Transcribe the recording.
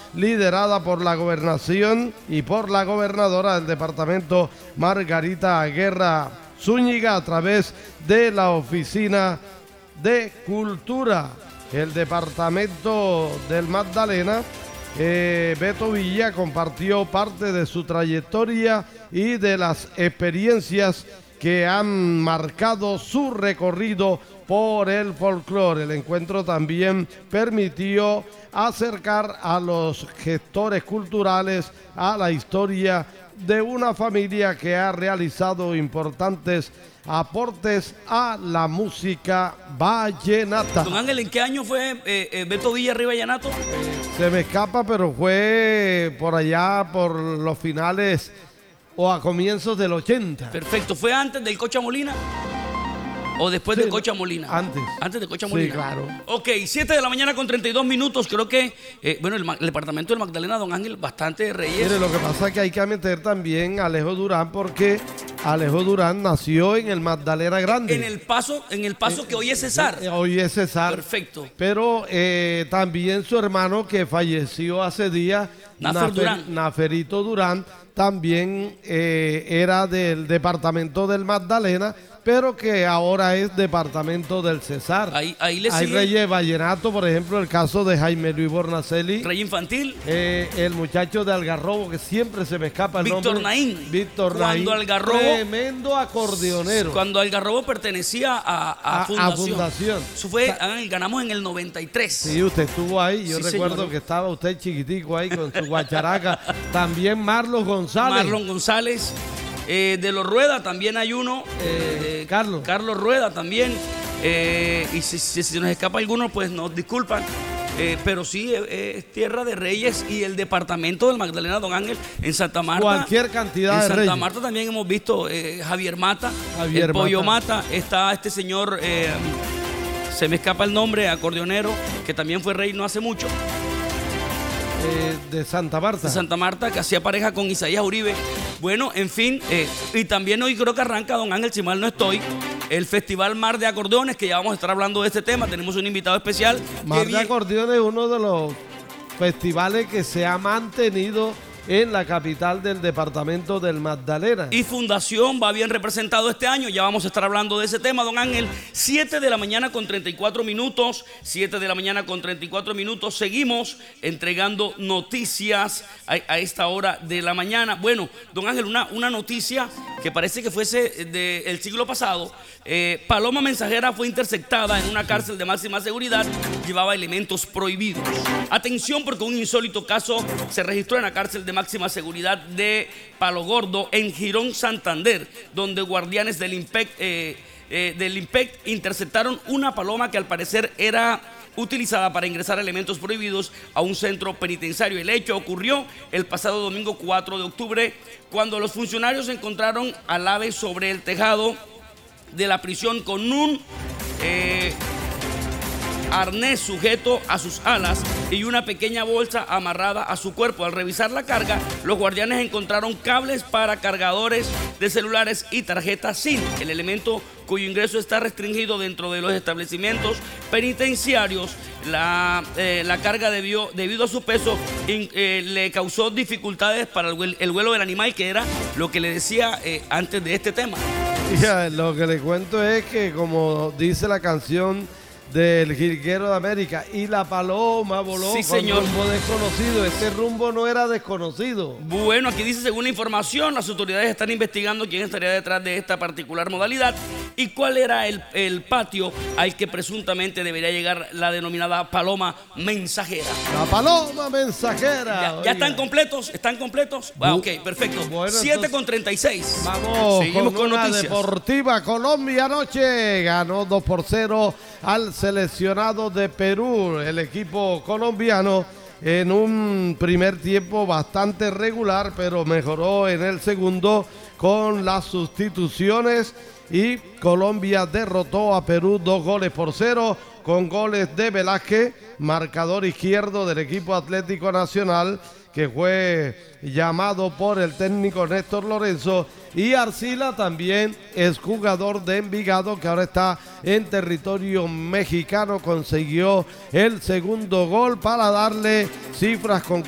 liderada por la gobernación y por la gobernadora del departamento, Margarita Guerra Zúñiga, a través de la Oficina de Cultura. El departamento del Magdalena, Beto Villa compartió parte de su trayectoria y de las experiencias que han marcado su recorrido por el folclore. El encuentro también permitió acercar a los gestores culturales a la historia de una familia que ha realizado importantes aportes a la música vallenata. Don Ángel, ¿en qué año fue Beto Villa Arriba Vallenato? Se me escapa, pero fue por allá, por los finales o a comienzos del 80. Perfecto. ¿Fue antes del Cocha Molina o después de Cocha Molina? Antes. Antes de Cocha Molina. Sí, claro. Ok, 7 de la mañana con 32 minutos. Creo que, el departamento del Magdalena, don Ángel, bastante reyes. Mire, lo que pasa es que hay que meter también a Alejo Durán, porque Alejo Durán nació en el Magdalena Grande. En el paso que hoy es Cesar. Hoy es Cesar. Perfecto. Pero también su hermano, que falleció hace días, Naferito Durán, también era del departamento del Magdalena, pero que ahora es departamento del Cesar. Ahí le Hay sigue reyes vallenato, por ejemplo, el caso de Jaime Luis Bornacelli. Rey infantil. El muchacho de Algarrobo, que siempre se me escapa el Víctor nombre. Naín. Víctor Naín. Naín. Algarrobo, tremendo acordeonero. Cuando Algarrobo pertenecía a Fundación. Eso fue, ganamos en el 93. Sí, usted estuvo ahí. Yo Sí, recuerdo señor. que estaba usted chiquitico ahí con su guacharaca. También Marlon González. De los Rueda también hay uno. Carlos Rueda también. Y si nos escapa alguno, pues nos disculpan. Pero sí, es tierra de reyes, y el departamento del Magdalena, don Ángel, en Santa Marta. Cualquier cantidad de reyes. En Santa reyes. Marta también hemos visto Javier Mata, el Pollo Mata. Está este señor, se me escapa el nombre, acordeonero, que también fue rey no hace mucho. De Santa Marta. De Santa Marta, que hacía pareja con Isaías Uribe. Bueno, en fin, y también hoy creo que arranca, don Ángel, si mal no estoy, el Festival Mar de Acordeones, que ya vamos a estar hablando de este tema. Tenemos un invitado especial. Mar de Acordeones es uno de los festivales que se ha mantenido en la capital del departamento del Magdalena. Y Fundación va bien representado este año. Ya vamos a estar hablando de ese tema, don Ángel. 7 de la mañana con 34 minutos. 7 de la mañana con 34 minutos. Seguimos entregando noticias a esta hora de la mañana. Bueno, don Ángel, una noticia que parece que fuese del siglo pasado. Paloma mensajera fue interceptada en una cárcel de máxima seguridad. Llevaba elementos prohibidos. Atención, porque un insólito caso se registró en la cárcel de máxima seguridad de Palo Gordo, en Girón, Santander, donde guardianes del IMPEC interceptaron una paloma que al parecer era utilizada para ingresar elementos prohibidos a un centro penitenciario. El hecho ocurrió el pasado domingo 4 de octubre, cuando los funcionarios encontraron al ave sobre el tejado de la prisión con un arnés sujeto a sus alas y una pequeña bolsa amarrada a su cuerpo. Al revisar la carga, los guardianes encontraron cables para cargadores de celulares y tarjetas SIM. El elemento, cuyo ingreso está restringido dentro de los establecimientos penitenciarios, la carga debido a su peso le causó dificultades para el vuelo del animal, que era lo que le decía antes de este tema. Ya, lo que le cuento es que, como dice la canción del Jilguero de América, y la paloma voló, sí, señor, con rumbo desconocido. Este rumbo no era desconocido. Bueno, aquí dice, según la información, las autoridades están investigando quién estaría detrás de esta particular modalidad y cuál era el patio al que presuntamente debería llegar la denominada paloma mensajera. La paloma mensajera. ¿Ya están completos? ¿Están completos? Ok, perfecto. Bueno, 7:36. Vamos. Seguimos con una noticias. Deportiva. Colombia anoche ganó 2-0 al seleccionado de Perú. El equipo colombiano, en un primer tiempo bastante regular, pero mejoró en el segundo con las sustituciones, y Colombia derrotó a Perú 2-0 con goles de Velázquez, marcador izquierdo del equipo Atlético Nacional, que fue llamado por el técnico Néstor Lorenzo, y Arcila también es jugador de Envigado, que ahora está en territorio mexicano, consiguió el segundo gol para darle cifras